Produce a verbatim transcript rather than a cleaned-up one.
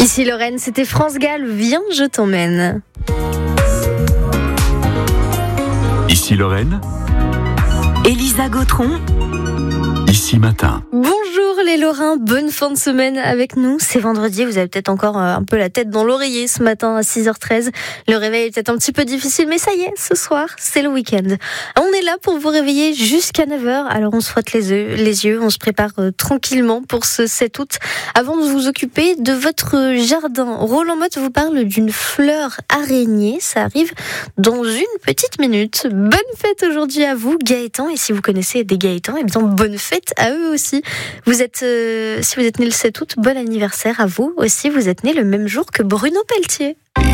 Ici Lorraine, c'était France Gall, viens je t'emmène. Ici Lorraine, Elisa Gautron. Ici Matin. Bonjour les Lorrains, bonne fin de semaine avec nous. C'est vendredi, vous avez peut-être encore un peu la tête dans l'oreiller ce matin à six heures treize. Le réveil est peut-être un petit peu difficile, mais ça y est, ce soir, c'est le week-end. On est là pour vous réveiller jusqu'à neuf heures. Alors on se frotte les yeux, les yeux on se prépare euh, tranquillement pour ce sept août. Avant de vous occuper de votre jardin, Roland Motte vous parle d'une fleur araignée. Ça arrive dans une petite minute. Bonne fête aujourd'hui à vous, Gaëtan. Et si vous connaissez des Gaëtans, eh bien bonne fête à eux aussi. Vous êtes, euh, si vous êtes né le sept août, bon anniversaire à vous aussi. Vous êtes né le même jour que Bruno Pelletier.